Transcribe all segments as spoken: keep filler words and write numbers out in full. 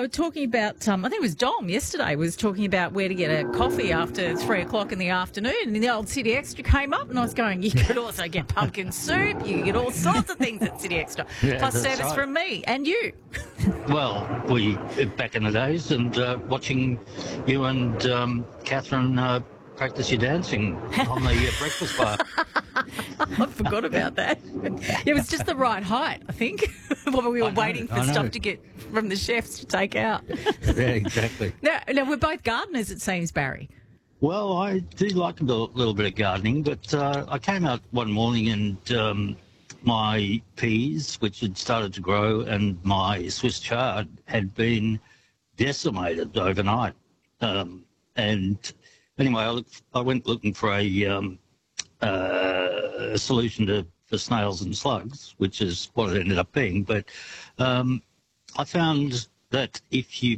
were talking about, um, I think it was Dom yesterday was talking about where to get a coffee after three o'clock in the afternoon, and the old City Extra came up, and I was going, you could also get pumpkin soup, you could get all sorts of things at City Extra, Yeah, plus that's service right. from me and you. Well, we back in the days, and uh, watching you and um, Catherine uh, practice your dancing on the uh, breakfast bar. I forgot about that. It was just the right height, I think, while we were I know, waiting for I know. stuff to get from the chefs to take out. Yeah, exactly. Now, now we're both gardeners, it seems, Barry. Well, I do like a little, little bit of gardening, but uh, I came out one morning and um, my peas, which had started to grow, and my Swiss chard had been decimated overnight. Um, and anyway, I, looked, I went looking for a, um, uh, a solution to for snails and slugs, which is what it ended up being. But um, I found that if you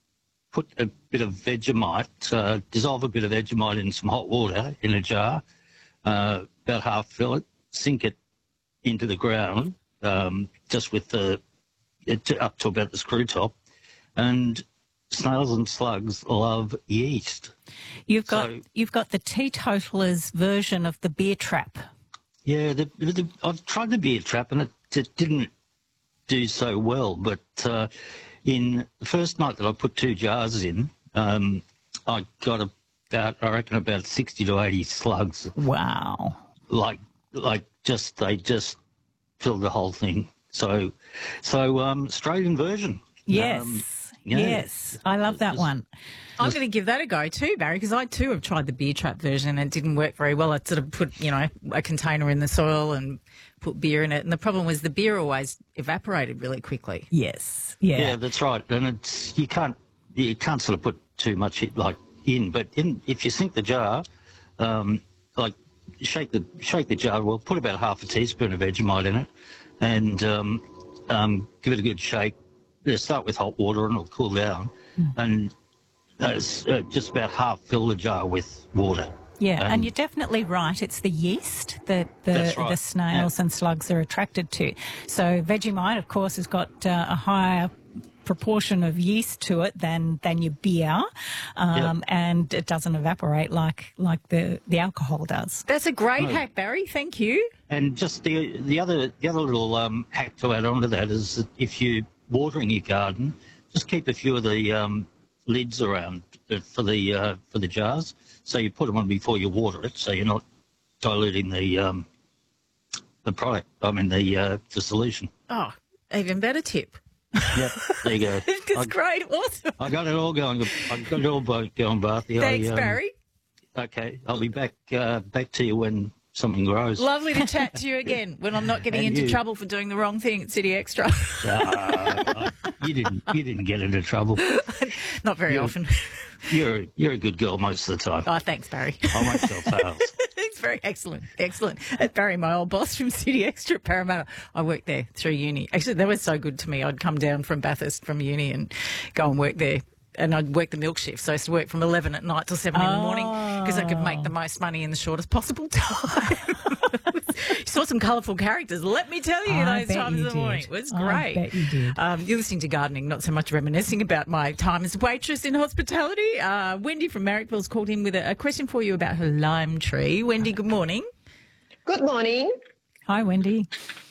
put a bit of Vegemite, uh, dissolve a bit of Vegemite in some hot water in a jar, uh, about half fill it, sink it into the ground, um, just with the it, up to about the screw top, and snails and slugs love yeast. You've got So- you've got the teetotalers version of the beer trap. Yeah, the, the, I've tried the beer trap and it, it didn't do so well. But uh, in the first night that I put two jars in, um, I got about, I reckon, about sixty to eighty slugs. Wow. Like, like just they just filled the whole thing. So, so um, straight inversion. Yes. Um, yeah. Yes. I love that Just- one. I'm going to give that a go too, Barry, because I too have tried the beer trap version and it didn't work very well. I sort of put, you know, a container in the soil and put beer in it. And the problem was the beer always evaporated really quickly. Yes. Yeah. Yeah, that's right. And it's you can't you can't sort of put too much like in, but in if you sink the jar, um, like shake the shake the jar. Well, put about half a teaspoon of Vegemite in it, and um, um, give it a good shake. Yeah, start with hot water and it'll cool down, Mm. and uh, s- uh, just about half fill the jar with water. Yeah, and Um, you're definitely right. It's the yeast that the, That's right, the snails and slugs are attracted to. So Vegemite, of course, has got uh, a higher proportion of yeast to it than than your beer, um, and it doesn't evaporate like like the, the alcohol does. That's a great hack, Barry. Thank you. And just the the other the other little um, hack to add on to that is that if you're watering your garden, just keep a few of the um, lids around uh, for the uh, for the jars. So you put them on before you water it, so you're not diluting the um, the product. I mean the uh, the solution. Oh, even better tip. Yep, there you go. That's I, great. Awesome. I got it all going. I got it all bo- going, Barthy. Thanks, I, um, Barry. Okay, I'll be back uh, back to you when something grows. Lovely to chat to you again when I'm not getting And into you. trouble for doing the wrong thing at City Extra. Uh, you didn't you didn't get into trouble. Not very You- often. You're you're a good girl most of the time. Oh, thanks, Barry. I won't tell tales. It's very excellent, excellent. At Barry, my old boss from City Extra Parramatta, I worked there through uni. Actually, they were so good to me. I'd come down from Bathurst from uni and go and work there. And I'd work the milk shift, so I used to work from eleven at night till seven in the morning because I could make the most money in the shortest possible time. You saw some colourful characters, let me tell you, I those bet times you of the morning. did. It was I great. bet you did. Um, you're listening to Gardening, not so much reminiscing about my time as a waitress in hospitality. Uh, Wendy from Marrickville's called in with a, a question for you about her lime tree. Wendy, good morning. Good morning. Hi, Wendy.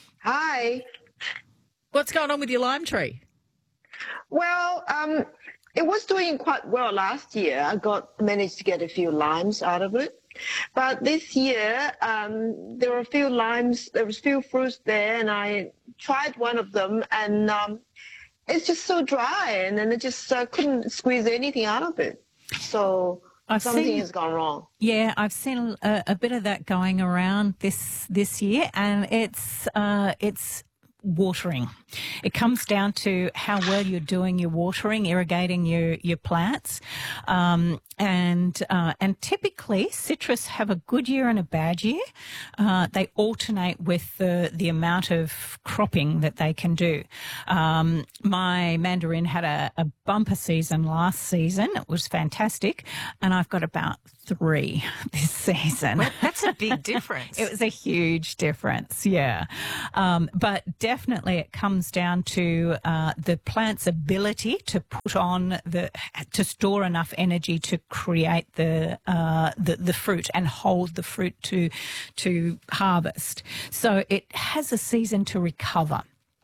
Hi. What's going on with your lime tree? Well, um, it was doing quite well last year. I got managed to get a few limes out of it. But this year, um, there were a few limes, there was a few fruits there, and I tried one of them, and um, it's just so dry, and then it just uh, couldn't squeeze anything out of it. So I've something seen- has gone wrong. Yeah, I've seen a, a bit of that going around this this year, and it's uh, it's watering. It comes down to how well you're doing your watering, irrigating your your plants, um, and uh, and typically citrus have a good year and a bad year. Uh, they alternate with the the amount of cropping that they can do. Um, my mandarin had a, a bumper season last season. It was fantastic, and I've got about three this season. Well, that's a big difference. It was a huge difference, yeah. Um, but definitely it comes down to uh, the plant's ability to put on the, to store enough energy to create the, uh, the, the fruit and hold the fruit to, to harvest. So it has a season to recover.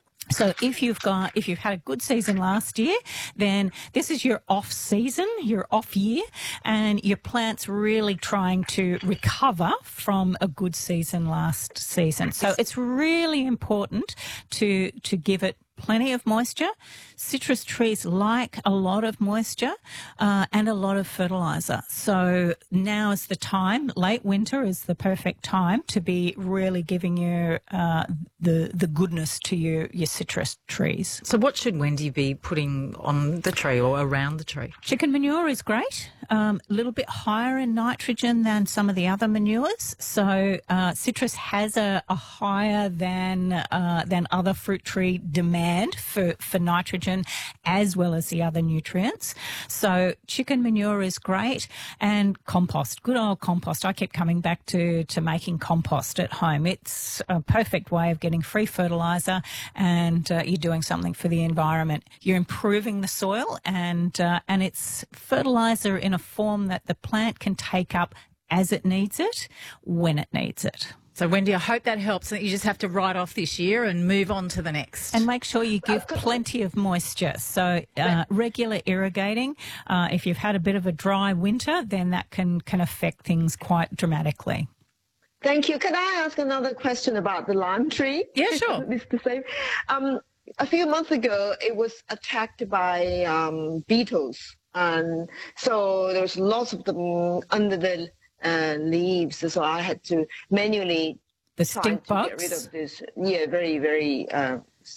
So if you've got, if you've had a good season last year, then this is your off season, your off year, and your plant's really trying to recover from a good season last season. So it's really important to, to give it plenty of moisture. Citrus trees like a lot of moisture uh, and a lot of fertilizer. So now is the time, late winter is the perfect time to be really giving your uh, the the goodness to your, your citrus trees. So what should Wendy be putting on the tree or around the tree? Chicken manure is great. Um, a little bit higher in nitrogen than some of the other manures. So uh, citrus has a, a higher than uh, than other fruit tree demand for, for nitrogen as well as the other nutrients. So chicken manure is great, and compost, good old compost. I keep coming back to, to making compost at home. It's a perfect way of getting free fertilizer, and uh, you're doing something for the environment. You're improving the soil, and uh, and it's fertilizer in a form that the plant can take up as it needs it, when it needs it. So, Wendy, I hope that helps. That you just have to write off this year and move on to the next. And make sure you give plenty of moisture. So uh, regular irrigating. Uh, if you've had a bit of a dry winter, then that can, can affect things quite dramatically. Thank you. Can I ask another question about the lime tree? Yeah, sure. It's the same. Um, a few months ago, it was attacked by um, beetles. And so there was lots of them under the uh, leaves. So I had to manually the try stink to bugs. get rid of this. Yeah, very, very uh,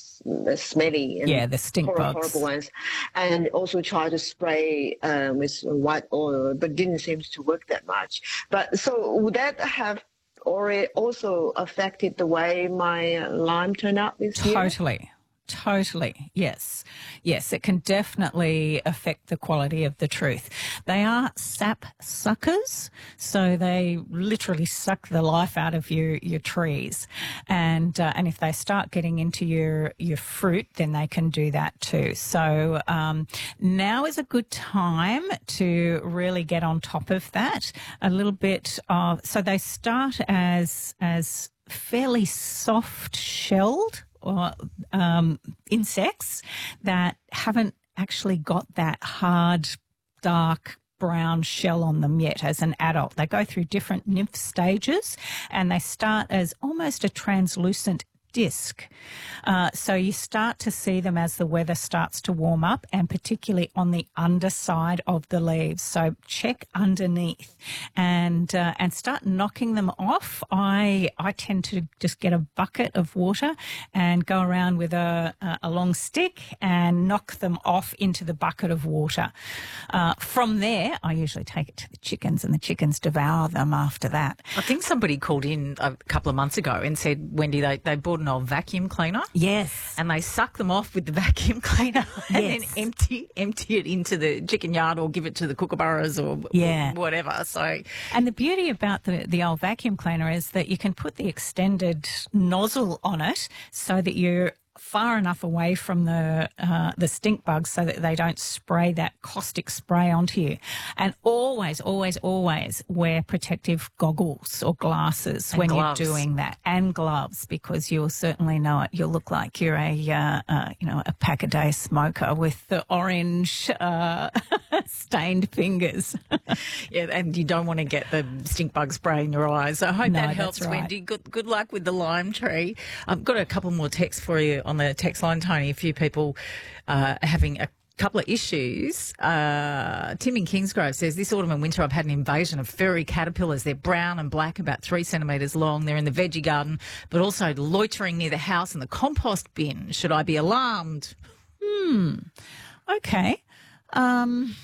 smelly. And yeah, the stink horrible, bugs. horrible ones. And also try to spray uh, with white oil, but didn't seem to work that much. But so would that have already also affected the way my lime turned out this year? Totally. Totally. Yes. Yes, it can definitely affect the quality of the truth. They are sap suckers, so they literally suck the life out of your, your trees. And uh, and if they start getting into your, your fruit, then they can do that too. So um, now is a good time to really get on top of that. A little bit of, so they start as as fairly soft shelled or um, insects that haven't actually got that hard, dark brown shell on them yet as an adult. They go through different nymph stages, and they start as almost a translucent disc. Uh, so you start to see them as the weather starts to warm up, and particularly on the underside of the leaves. So check underneath and uh, and start knocking them off. I I tend to just get a bucket of water and go around with a, a long stick and knock them off into the bucket of water. Uh, from there, I usually take it to the chickens, and the chickens devour them after that. I think somebody called in a couple of months ago and said, Wendy, they, they bought an old vacuum cleaner. Yes. And they suck them off with the vacuum cleaner and Yes. then empty empty it into the chicken yard or give it to the kookaburras or Yeah. whatever. So, And the beauty about the, the old vacuum cleaner is that you can put the extended nozzle on it so that you're far enough away from the uh, the stink bugs so that they don't spray that caustic spray onto you. And always, always, always wear protective goggles or glasses And when gloves. you're doing that, and gloves, because you'll certainly know it. You'll look like you're a uh, uh, you know a pack a day smoker with the orange uh, stained fingers. yeah, and you don't want to get the stink bug spray in your eyes. So I hope No, that that's helps, right. Wendy. Good good luck with the lime tree. I've got a couple more texts for you on the text line, Tony. A few people uh, having a couple of issues. Uh, Tim in Kingsgrove says, this autumn and winter I've had an invasion of furry caterpillars. They're brown and black, about three centimetres long. They're in the veggie garden, but also loitering near the house and the compost bin. Should I be alarmed? Hmm. Okay. Um,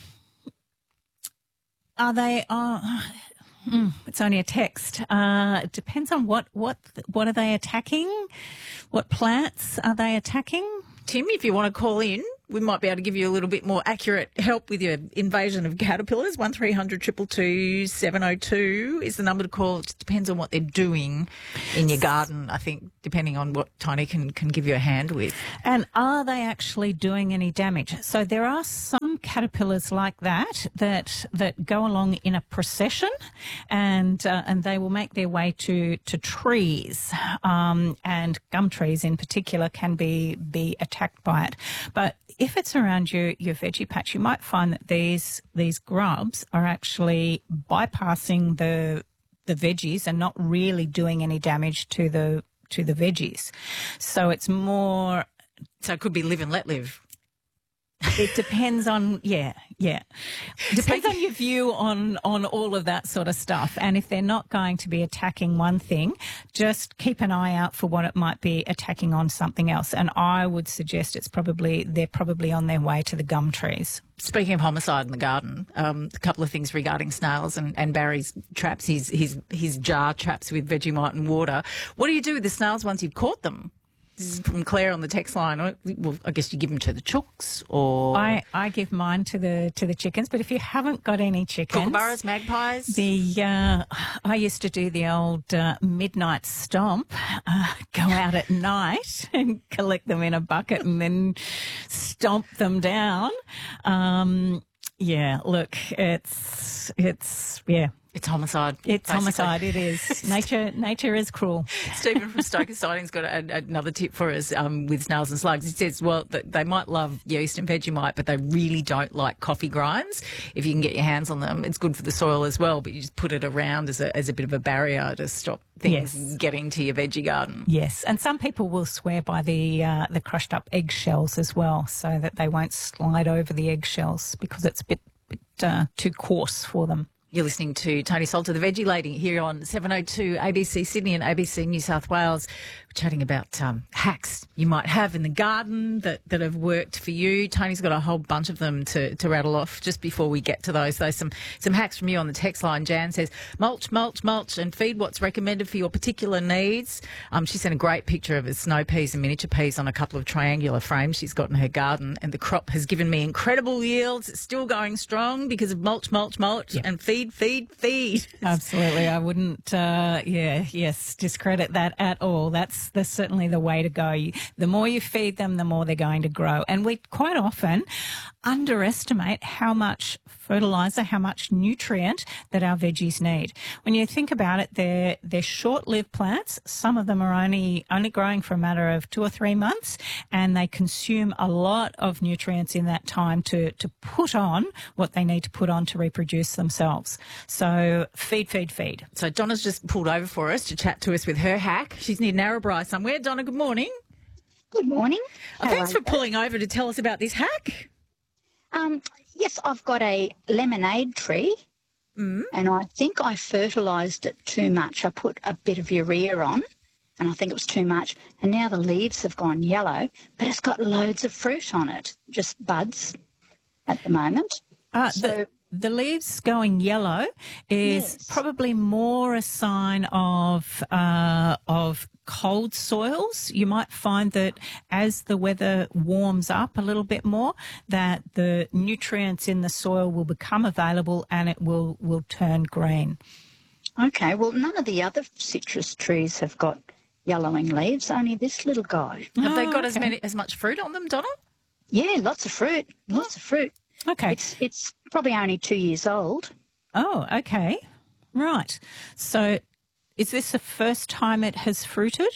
are they? Uh, mm, it's only a text. Uh, it depends on what what what are they attacking? What plants are they attacking? Tim, if you want to call in, we might be able to give you a little bit more accurate help with your invasion of caterpillars. one three hundred two two two seven oh two is the number to call. It just depends on what they're doing in your garden, I think, depending on what Tiny can, can give you a hand with. And are they actually doing any damage? So there are some caterpillars like that that that go along in a procession, and uh, and they will make their way to to trees, um, and gum trees in particular can be be attacked by it. But if it's around your, your veggie patch, you might find that these these grubs are actually bypassing the the veggies and not really doing any damage to the to the veggies. So it's more. So it could be live and let live. It depends on, yeah, yeah. Depends on your view on, on all of that sort of stuff. And if they're not going to be attacking one thing, just keep an eye out for what it might be attacking on something else. And I would suggest it's probably, they're probably on their way to the gum trees. Speaking of homicide in the garden, um, a couple of things regarding snails and, and Barry's traps, his, his, his jar traps with Vegemite and water. What do you do with the snails once you've caught them? This is from Claire on the text line. Well, I guess you give them to the chooks, or I, I give mine to the to the chickens. But if you haven't got any chickens, kookaburras, magpies. The uh, I used to do the old uh, midnight stomp. Uh, go out at night and collect them in a bucket and then stomp them down. Um, yeah, look, it's it's yeah. It's homicide. It's basically. homicide. It is. Nature Nature is cruel. Stephen from Stoker Siding's got a, another tip for us um, with snails and slugs. He says, well, that they might love yeast and Vegemite, but they really don't like coffee grinds. If you can get your hands on them, it's good for the soil as well, but you just put it around as a, as a bit of a barrier to stop things yes. getting to your veggie garden. Yes, and some people will swear by the uh, the crushed up eggshells as well, so that they won't slide over the eggshells because it's a bit, bit uh, too coarse for them. You're listening to Tony Salter, the Veggie Lady, here on seven oh two A B C Sydney and A B C New South Wales. We're chatting about um, hacks you might have in the garden that, that have worked for you. Tony's got a whole bunch of them to, to rattle off. Just before we get to those, though, some, some hacks from you on the text line. Jan says, mulch, mulch, mulch, and feed what's recommended for your particular needs. Um, she sent a great picture of her snow peas and miniature peas on a couple of triangular frames she's got in her garden, and the crop has given me incredible yields. It's still going strong because of mulch, mulch, mulch, yeah. and feed, feed, feed. Absolutely. I wouldn't, uh, yeah, yes, discredit that at all. That's, that's certainly the way to go. You, the more you feed them, the more they're going to grow. And we quite often underestimate how much fertiliser, how much nutrient that our veggies need. When you think about it, they're, they're short-lived plants. Some of them are only, only growing for a matter of two or three months, and they consume a lot of nutrients in that time to, to put on what they need to put on to reproduce themselves. So feed, feed, feed. So Donna's just pulled over for us to chat to us with her hack. She's near Narrabri somewhere. Donna, good morning. Good morning. Oh, thanks for pulling over to tell us about this hack. Um, yes, I've got a lemonade tree, mm. and I think I fertilised it too much. I put a bit of urea on, and I think it was too much, and now the leaves have gone yellow, but it's got loads of fruit on it, just buds at the moment. Uh, so, the, the leaves going yellow is yes. probably more a sign of uh, of cold soils. You might find that as the weather warms up a little bit more, that the nutrients in the soil will become available and it will, will turn green. Okay, well, none of the other citrus trees have got yellowing leaves, only this little guy. Have oh, they got okay. as many as much fruit on them, Donna? Yeah, lots of fruit, lots of fruit. Okay. It's, it's probably only two years old. Oh, okay. Right. So is this the first time it has fruited?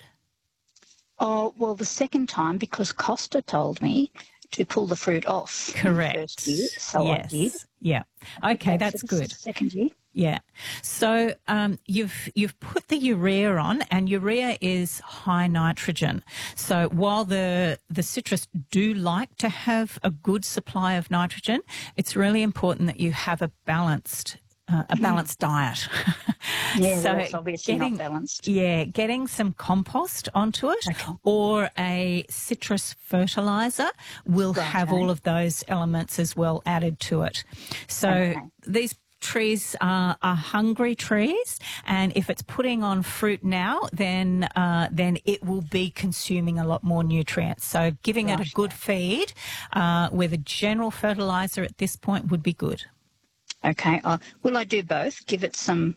Oh, well, the second time, because Costa told me to pull the fruit off. Correct. The first year, so yes. I did. Yeah. Okay, that's so good. Second year. Yeah. So um, you've you've put the urea on, and urea is high nitrogen. So while the the citrus do like to have a good supply of nitrogen, it's really important that you have a balanced uh, a balanced diet. Yeah, so that's obviously getting, not balanced. Yeah, getting some compost onto it okay. or a citrus fertiliser will right, have okay. all of those elements as well added to it. So okay. these trees are, are hungry trees, and if it's putting on fruit now, then uh, then it will be consuming a lot more nutrients. So giving it a good feed uh, with a general fertiliser at this point would be good. Okay. Uh, will I do both? Give it some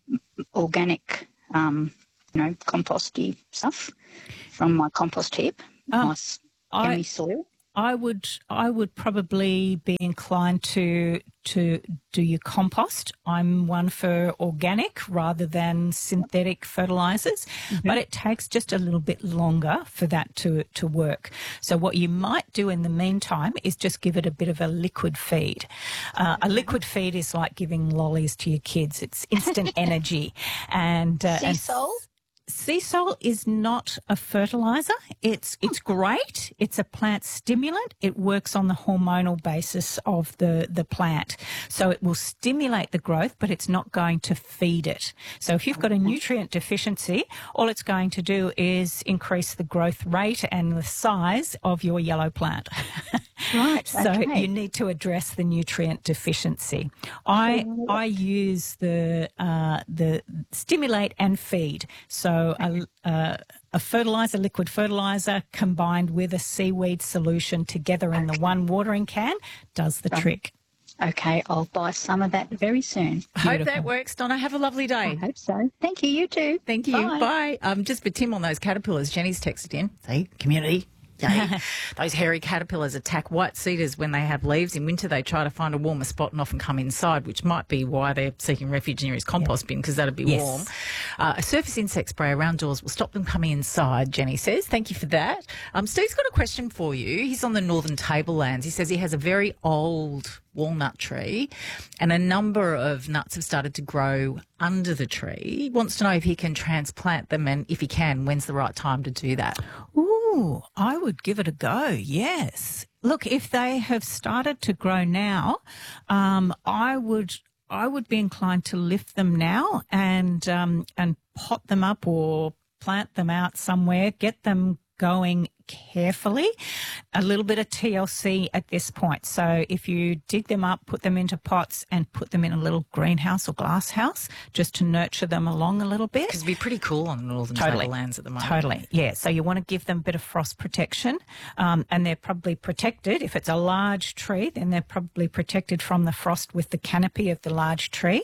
organic, um, you know, composty stuff from my compost heap, Um, nice I- yummy soil. I would I would probably be inclined to to do your compost. I'm one for organic rather than synthetic fertilizers, but it takes just a little bit longer for that to to work. So what you might do in the meantime is just give it a bit of a liquid feed. Uh, a liquid feed is like giving lollies to your kids. It's instant energy, and uh, Sea and salt? Sea salt is not a fertilizer. It's it's great. It's a plant stimulant. It works on the hormonal basis of the, the plant. So it will stimulate the growth, but it's not going to feed it. So if you've got a nutrient deficiency, all it's going to do is increase the growth rate and the size of your yellow plant. Right. So okay. you need to address the nutrient deficiency. I I use the uh, the stimulate and feed. So a, a, a fertilizer, liquid fertilizer, combined with a seaweed solution together in the one watering can does the trick. Okay, I'll buy some of that very soon. Hope that works, Donna. Have a lovely day. I hope so. Thank you. You too. Thank you. Bye. Bye. Um, just for Tim on those caterpillars, Jenny's texted in. See, community. Yay. Those hairy caterpillars attack white cedars when they have leaves. In winter, they try to find a warmer spot and often come inside, which might be why they're seeking refuge near his compost bin, because that'd be Yes. warm. Uh, a surface insect spray around doors will stop them coming inside, Jenny says. Thank you for that. Um, Steve's got a question for you. He's on the Northern Tablelands. He says he has a very old walnut tree and a number of nuts have started to grow under the tree. He wants to know if he can transplant them, and if he can, when's the right time to do that? Ooh, I would give it a go, yes. Look, if they have started to grow now, um, I would I would be inclined to lift them now and um, and pot them up or plant them out somewhere, get them going carefully. A little bit of T L C at this point. So if you dig them up, put them into pots and put them in a little greenhouse or glass house just to nurture them along a little bit. Because it'd be pretty cool on the Northern Totally. Tablelands at the moment. Totally, yeah. So you want to give them a bit of frost protection, um, and they're probably protected. If it's a large tree, then they're probably protected from the frost with the canopy of the large tree.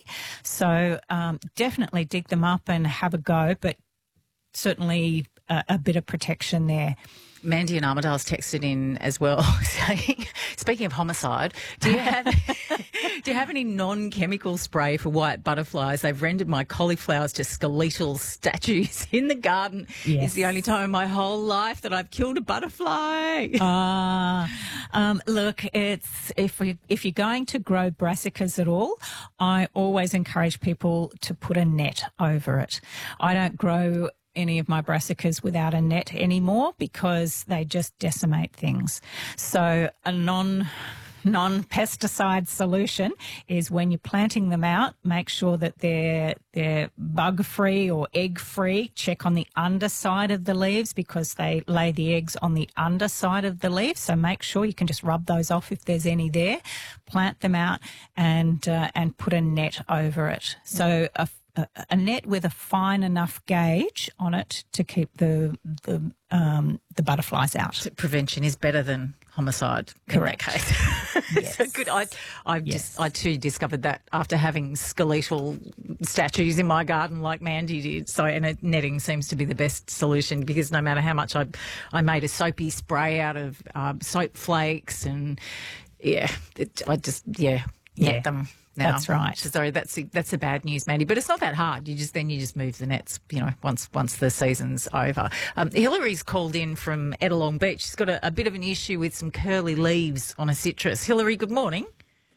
So um, definitely dig them up and have a go, but certainly a, a bit of protection there. Mandy and Armida's texted in as well, saying, speaking of homicide, do you have do you have any non-chemical spray for white butterflies? They've rendered my cauliflowers to skeletal statues in the garden. Yes. It's the only time in my whole life that I've killed a butterfly. Ah, um, look, it's if we if you're going to grow brassicas at all, I always encourage people to put a net over it. I don't grow any of my brassicas without a net anymore because they just decimate things. So a non non-pesticide solution is when you're planting them out, make sure that they're they're bug-free or egg-free. Check on the underside of the leaves because they lay the eggs on the underside of the leaves. So make sure you can just rub those off if there's any there. Plant them out and uh, and put a net over it. So a A, a net with a fine enough gauge on it to keep the the um, the butterflies out. Prevention is better than homicide. Correct. In that case. Yes. So good. I I Yes. just I too discovered that after having skeletal statues in my garden like Mandy did. So and it, netting seems to be the best solution because no matter how much I I made a soapy spray out of um, soap flakes and yeah, it, I just yeah net Yeah. them. Now. That's right. Sorry, that's the, that's the bad news, Mandy. But it's not that hard. You just then you just move the nets. You know, once once the season's over. Um, Hillary's called in from Ettalong Beach. She's got a, a bit of an issue with some curly leaves on a citrus. Hillary, good morning.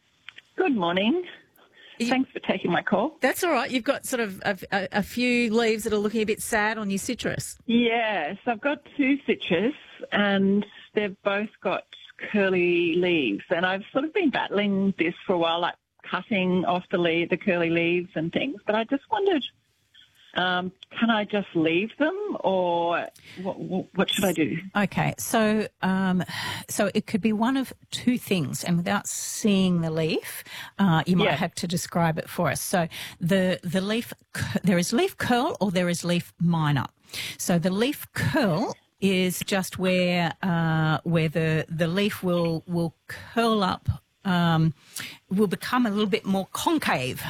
Good morning. You- Thanks for taking my call. That's all right. You've got sort of a, a, a few leaves that are looking a bit sad on your citrus. Yes, I've got two citrus and they've both got curly leaves. And I've sort of been battling this for a while, like cutting off the leaf, the curly leaves and things. But I just wondered Um, can I just leave them, or what, what should I do? Okay, so um, so it could be one of two things, and without seeing the leaf, uh, you might Yeah. have to describe it for us. So the the leaf, there is leaf curl or there is leaf minor. So the leaf curl is just where uh, where the the leaf will will curl up. Um, will become a little bit more concave.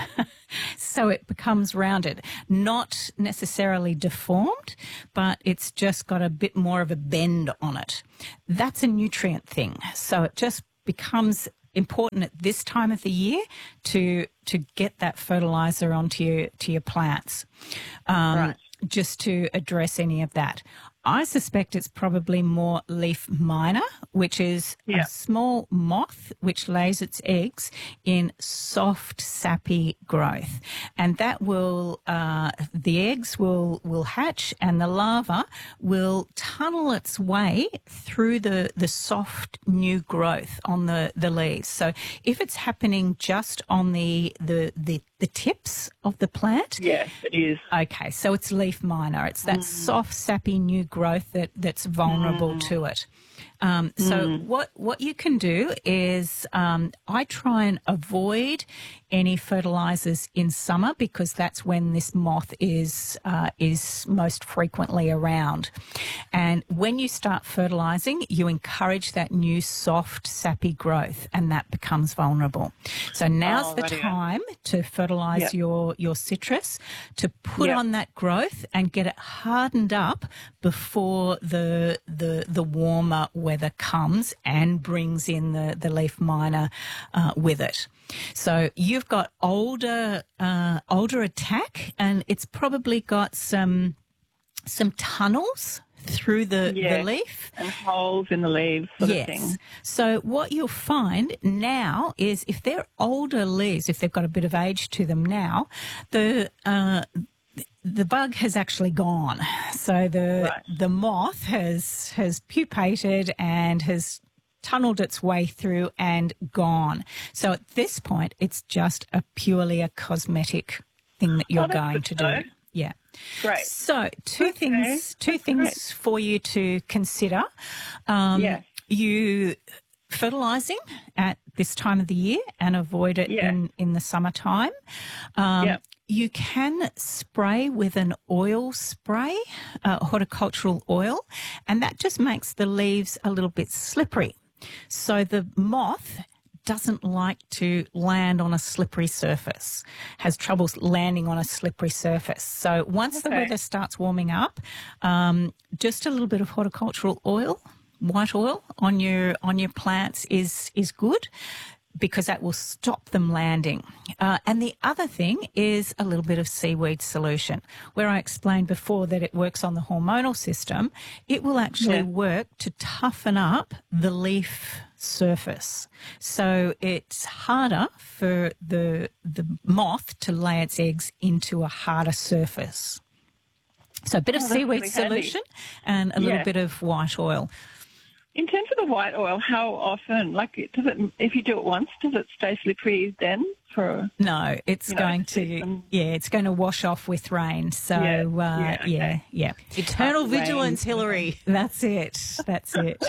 So it becomes rounded, not necessarily deformed, but it's just got a bit more of a bend on it. That's a nutrient thing. So it just becomes important at this time of the year to to get that fertilizer onto your to your plants, um, Right. just to address any of that. I suspect it's probably more leaf minor, which is Yeah. a small moth which lays its eggs in soft, sappy growth. And that will, uh, the eggs will, will hatch and the larva will tunnel its way through the, the soft new growth on the, the leaves. So if it's happening just on the, the, the, the tips of the plant, Yes, it is. okay, so it's leaf minor. It's that soft, sappy new growth that, that's vulnerable to it. Um, so what what you can do is um, I try and avoid any fertilizers in summer because that's when this moth is uh, is most frequently around. And when you start fertilizing, you encourage that new soft, sappy growth, and that becomes vulnerable. So now's Oh, the rightio. time to fertilize Yep. your your citrus, to put Yep. on that growth and get it hardened up before the the the warmer weather comes and brings in the the leaf minor uh, with it. So you've got older uh, older attack, and it's probably got some some tunnels through the, Yeah. the leaf. And holes in the leaves sort of thing. Yes. So what you'll find now is if they're older leaves, if they've got a bit of age to them now, the uh, the bug has actually gone. So the Right. the moth has has pupated and has tunneled its way through and gone. So at this point, it's just a purely a cosmetic thing that you're Oh, that's going good to to do. know. Yeah. Great. So two Okay, things, two that's things great. for you to consider. Um, Yes. You fertilising at this time of the year and avoid it Yeah. in, in the summertime. Um, Yep. You can spray with an oil spray, uh, horticultural oil, and that just makes the leaves a little bit slippery. So the moth doesn't like to land on a slippery surface, has troubles landing on a slippery surface. So once the Okay. weather starts warming up, um, just a little bit of horticultural oil, white oil on your on your plants is is good, because that will stop them landing. Uh, and the other thing is a little bit of seaweed solution. Where I explained before that it works on the hormonal system, it will actually Yeah. work to toughen up the leaf surface. So it's harder for the the moth to lay its eggs into a harder surface. So a bit of Oh, that's seaweed really handy. solution and a little Yeah. bit of white oil. In terms of the white oil, how often, like, does it, if you do it once, does it stay slippery then? For No, it's You know, going it's to, season. yeah, it's going to wash off with rain. So, Yeah, uh, yeah, okay. yeah, yeah. Eternal Rain. vigilance, Hillary. That's it. That's it.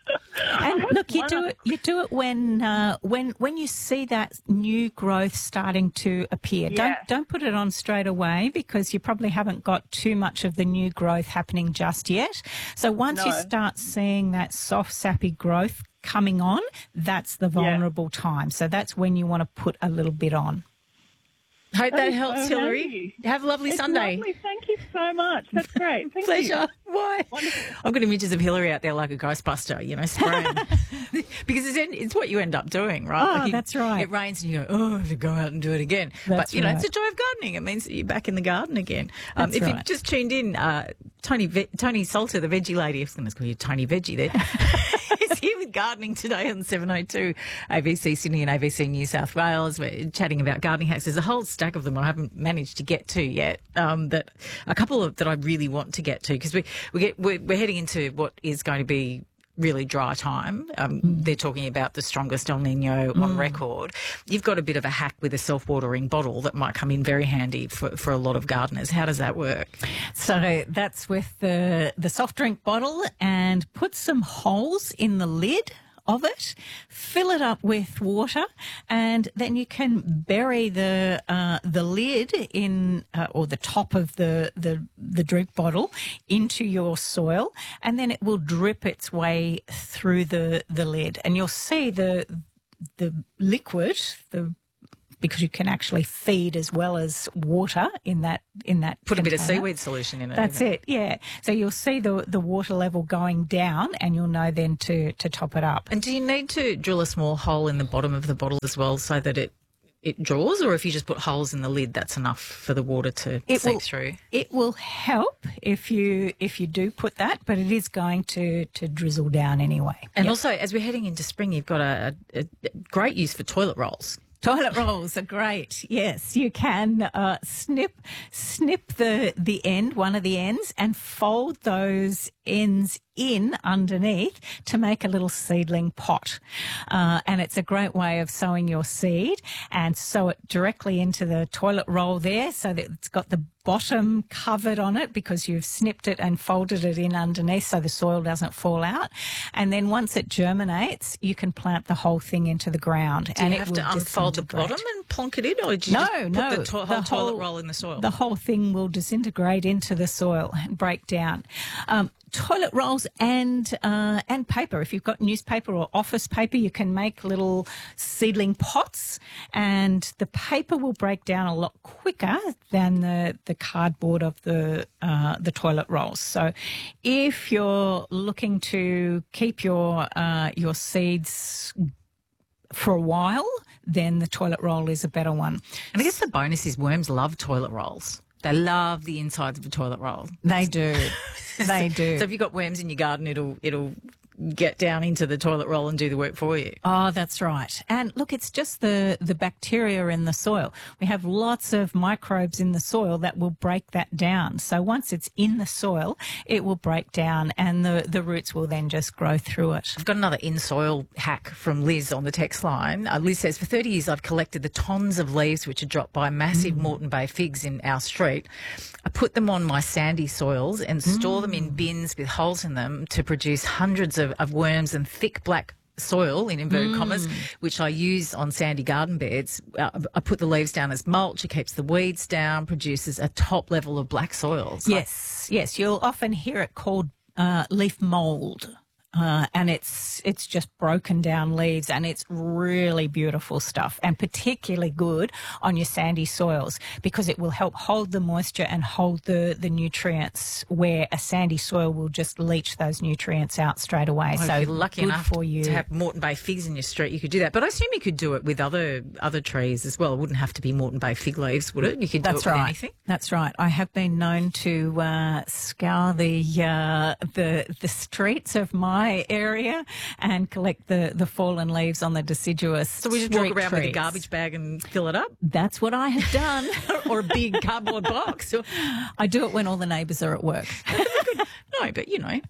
And look, you do it. You do it when uh, when when you see that new growth starting to appear. Don't Yeah. don't put it on straight away because you probably haven't got too much of the new growth happening just yet. So once you No. start seeing that soft, sappy growth coming on, that's the vulnerable time. So that's when you want to put a little bit on. Hope that, That is helps, so Hillary. handy. Have a lovely It's Sunday. lovely. Thank you so much. That's great. Thank Pleasure. you. Why? Wonderful. I've got images of Hillary out there like a Ghostbuster, you know, spraying. Because it's, it's what you end up doing, right? Oh, Like you- that's right. It rains and you go, oh, I have to go out and do it again. That's but, you know, right. it's a joy of gardening. It means that you're back in the garden again. Um, That's if right. you've just tuned in, uh, Tony Ve- Tony Salter, the veggie lady, I was going to call you Tony Veggie there. Is here with gardening today on seven oh two A B C Sydney and A B C New South Wales. We're chatting about gardening hacks. There's a whole stack of them I haven't managed to get to yet. Um, that a couple of that I really want to get to because we we get we're, we're heading into what is going to be really dry time. Um, mm. They're talking about the strongest El Nino mm. on record. You've got a bit of a hack with a self-watering bottle that might come in very handy for, for a lot of gardeners. How does that work? So that's with the, the soft drink bottle, and put some holes in the lid of it, fill it up with water, and then you can bury the uh, the lid in uh, or the top of the, the the drink bottle into your soil, and then it will drip its way through the the lid, and you'll see the the liquid the because you can actually feed as well as water in that in that Put container. a bit of seaweed solution in it. That's it, yeah. So you'll see the the water level going down, and you'll know then to to top it up. And do you need to drill a small hole in the bottom of the bottle as well so that it it draws, or if you just put holes in the lid, that's enough for the water to it seep will, through? It will help if you if you do put that, but it is going to, to drizzle down anyway. And yep. also, as we're heading into spring, you've got a, a, a great use for toilet rolls. Toilet rolls are great. Yes, you can uh, snip snip the the end, one of the ends, and fold those ends in underneath to make a little seedling pot. Uh, and it's a great way of sowing your seed, and sow it directly into the toilet roll there so that it's got the bottom covered on it because you've snipped it and folded it in underneath so the soil doesn't fall out. And then once it germinates, you can plant the whole thing into the ground. Do and you it have will to unfold the bottom and plonk it in, or do you no, just put no, the, to- whole the toilet whole, roll in the soil? The whole thing will disintegrate into the soil and break down. Um, toilet rolls and uh, and paper. If you've got newspaper or office paper, you can make little seedling pots, and the paper will break down a lot quicker than the, the cardboard of the uh, the toilet rolls. So, if you're looking to keep your uh, your seeds for a while, then the toilet roll is a better one. And I guess the bonus is worms love toilet rolls. They love the insides of a toilet roll. They do. They do. So if you've got worms in your garden, it'll it'll get down into the toilet roll and do the work for you. Oh, that's right. And look, it's just the, the bacteria in the soil. We have lots of microbes in the soil that will break that down. So once it's in the soil, it will break down and the, the roots will then just grow through it. I've got another in-soil hack from Liz on the text line. Uh, Liz says, for thirty years I've collected the tons of leaves which are dropped by massive mm. Moreton Bay figs in our street. I put them on my sandy soils and store mm. them in bins with holes in them to produce hundreds of, of worms and thick black soil, in inverted mm. commas, which I use on sandy garden beds. Uh, I put the leaves down as mulch. It keeps the weeds down, produces a top level of black soil. So yes, yes. You'll often hear it called uh, leaf mould. Uh, and it's it's just broken down leaves, and it's really beautiful stuff, and particularly good on your sandy soils because it will help hold the moisture and hold the, the nutrients where a sandy soil will just leach those nutrients out straight away. Well, so if you're lucky good enough for you to have Moreton Bay figs in your street, you could do that. But I assume you could do it with other other trees as well. It wouldn't have to be Moreton Bay fig leaves, would it? You could do That's it with right. anything. That's right. I have been known to uh, scour the uh, the the streets of my area and collect the, the fallen leaves on the deciduous. So we just street walk around trees. with a garbage bag and fill it up? That's what I have done. Or a big cardboard box? I do it when all the neighbours are at work. No, but you know.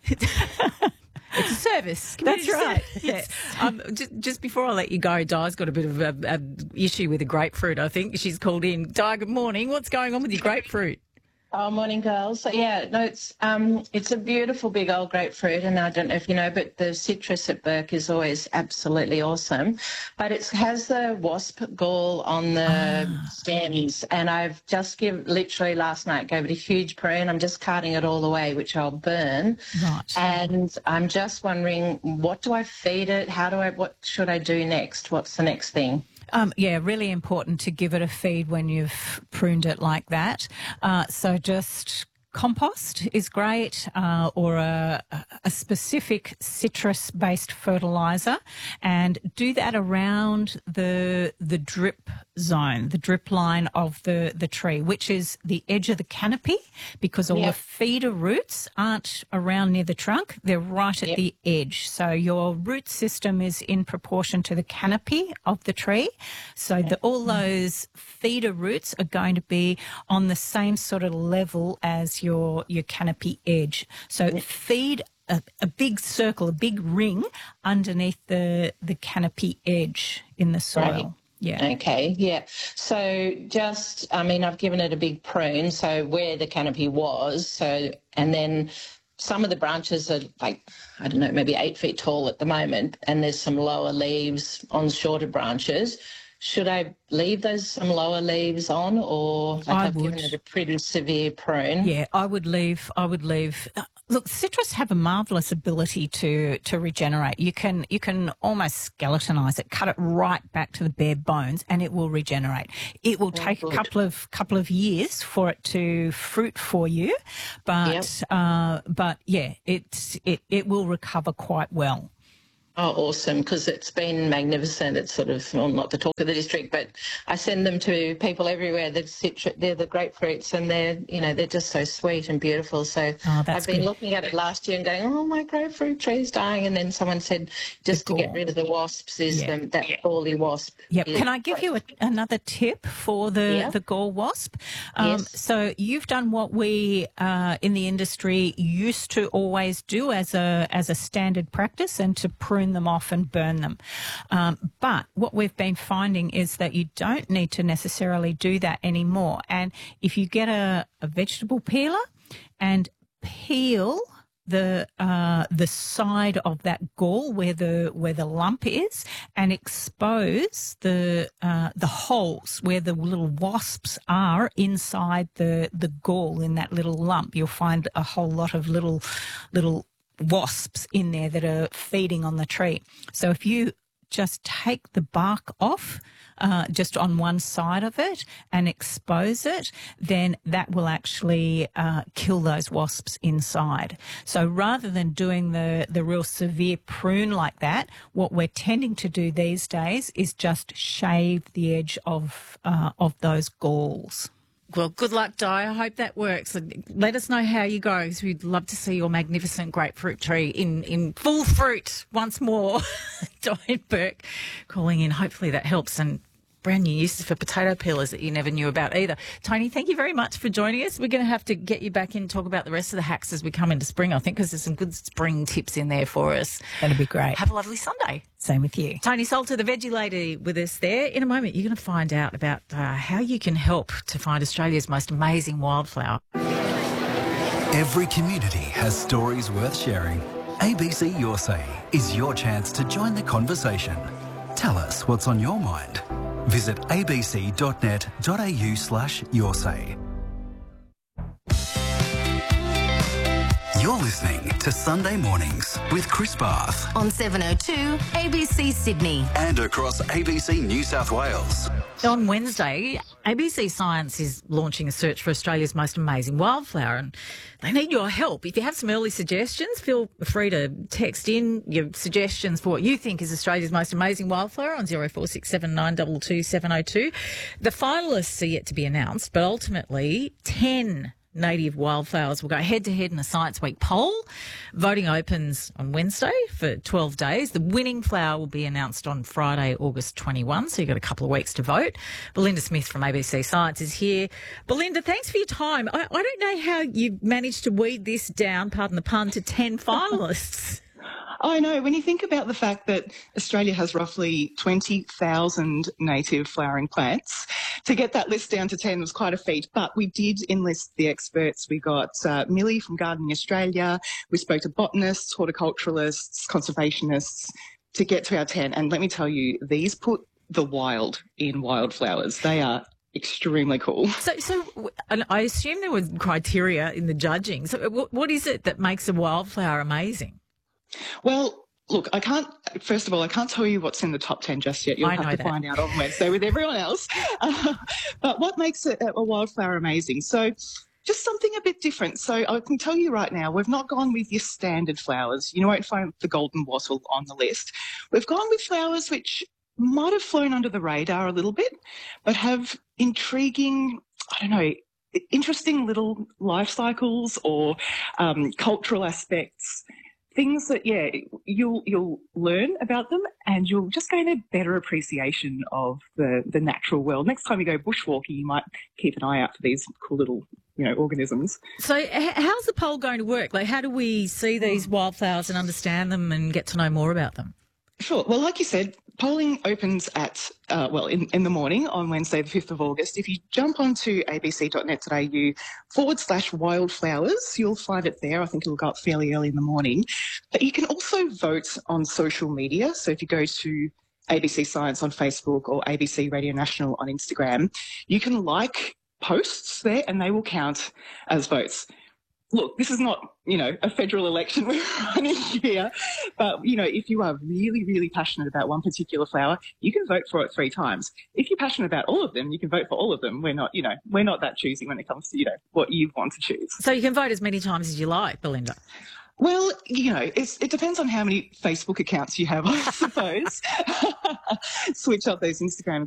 It's a service. That's right. Yes. Um, just, just before I let you go, Di's got a bit of a, a issue with the grapefruit, I think. She's called in. Di, good morning. What's going on with your grapefruit? Oh, morning, girls. So, yeah, no, it's um, it's a beautiful big old grapefruit, and I don't know if you know, but the citrus at Burke is always absolutely awesome. But it has the wasp gall on the ah. stems, and I've just give literally last night gave it a huge prune. I'm just cutting it all away, which I'll burn. Right. And I'm just wondering, what do I feed it? How do I? What should I do next? What's the next thing? Um, yeah, really important to give it a feed when you've pruned it like that. Uh, so just compost is great, uh, or a, a specific citrus-based fertiliser, and do that around the the drip zone, the drip line of the, the tree, which is the edge of the canopy, because all yep. the feeder roots aren't around near the trunk, they're right at yep. the edge. So your root system is in proportion to the canopy of the tree. So the, all those feeder roots are going to be on the same sort of level as your your canopy edge. So yep. feed a, a big circle, a big ring underneath the the canopy edge in the soil. Right. Yeah. Okay, yeah. So just, I mean, I've given it a big prune, so where the canopy was, so, and then some of the branches are like, I don't know, maybe eight feet tall at the moment, and there's some lower leaves on shorter branches. Should I leave those some lower leaves on, or like I I've would. given it a pretty severe prune? Yeah, I would leave. I would leave. Uh, look, citrus have a marvelous ability to to regenerate. You can you can almost skeletonize it, cut it right back to the bare bones, and it will regenerate. It will take good. a couple of couple of years for it to fruit for you, but Yep. uh, but yeah, it it it will recover quite well. Oh, awesome, because it's been magnificent. It's sort of, well, not the talk of the district, but I send them to people everywhere. They're, citru- they're the grapefruits, and they're, you know, they're just so sweet and beautiful. So Oh, that's I've been good. looking at it last year and going, oh, my grapefruit tree's dying. And then someone said, just to get gall. rid of the wasps is Yeah. the, that gally wasp. Yep. is Can I give you a, another tip for the, Yeah. the gall wasp? Um, Yes. So you've done what we uh, in the industry used to always do as a as a standard practice, and to prune them off and burn them. Um, but what we've been finding is that you don't need to necessarily do that anymore. And if you get a, a vegetable peeler and peel the uh, the side of that gall where the where the lump is, and expose the uh, the holes where the little wasps are inside the the gall in that little lump, you'll find a whole lot of little little wasps in there that are feeding on the tree. So if you just take the bark off uh, just on one side of it and expose it, then that will actually uh, kill those wasps inside. So rather than doing the, the real severe prune like that, what we're tending to do these days is just shave the edge of uh, of those galls. Well, good luck, Di. I hope that works. And let us know how you go, because we'd love to see your magnificent grapefruit tree in, in full fruit once more. Di Burke calling in. Hopefully that helps. And brand new uses for potato peelers that you never knew about either. Tony, thank you very much for joining us. We're going to have to get you back in and talk about the rest of the hacks as we come into spring, I think, because there's some good spring tips in there for us. That'd be great. Have a lovely Sunday. Same with you. Tony Salter, the veggie lady, with us there. In a moment, you're going to find out about uh, how you can help to find Australia's most amazing wildflower. Every community has stories worth sharing. A B C Your Say is your chance to join the conversation. Tell us what's on your mind. Visit abc.net.au slash your say. You're listening to Sunday Mornings with Chris Barth. On seven oh two A B C Sydney. And across A B C New South Wales. On Wednesday, A B C Science is launching a search for Australia's most amazing wildflower, and they need your help. If you have some early suggestions, feel free to text in your suggestions for what you think is Australia's most amazing wildflower on zero four six seven nine two two seven oh two. The finalists are yet to be announced, but ultimately ten native wildflowers will go head-to-head in a Science Week poll. Voting opens on Wednesday for twelve days. The winning flower will be announced on Friday, August twenty-first, so you've got a couple of weeks to vote. Belinda Smith from A B C Science is here. Belinda, thanks for your time. I, I don't know how you managed to weed this down, pardon the pun, to ten finalists. I know. When you think about the fact that Australia has roughly twenty thousand native flowering plants, to get that list down to ten was quite a feat. But we did enlist the experts. We got uh, Millie from Gardening Australia. We spoke to botanists, horticulturalists, conservationists to get to our ten. And let me tell you, these put the wild in wildflowers. They are extremely cool. So, so and I assume there were criteria in the judging. So what, what is it that makes a wildflower amazing? Well, look, I can't, first of all, I can't tell you what's in the top ten just yet. You'll I have know to that. find out on Wednesday with everyone else. Uh, but what makes it a wildflower amazing? So just something a bit different. So I can tell you right now, we've not gone with your standard flowers. You won't find the golden wattle on the list. We've gone with flowers which might have flown under the radar a little bit, but have intriguing, I don't know, interesting little life cycles or um, cultural aspects. Things that, yeah, you'll you'll learn about them, and you'll just gain a better appreciation of the, the natural world. Next time you go bushwalking, you might keep an eye out for these cool little, you you know, organisms. So h- how's the poll going to work? Like, how do we see these wildflowers and understand them and get to know more about them? Sure. Well, like you said, polling opens at, uh, well, in, in the morning on Wednesday, the fifth of August. If you jump onto abc.net.au forward slash wildflowers, you'll find it there. I think it'll go up fairly early in the morning. But you can also vote on social media. So if you go to A B C Science on Facebook or A B C Radio National on Instagram, you can like posts there and they will count as votes. Look, this is not, you know, a federal election we're running here, but, you know, if you are really, really passionate about one particular flower, you can vote for it three times. If you're passionate about all of them, you can vote for all of them. We're not, you know, we're not that choosy when it comes to, you know, what you want to choose. So you can vote as many times as you like, Belinda. Well, you know, it's, it depends on how many Facebook accounts you have, I suppose. Switch up those Instagram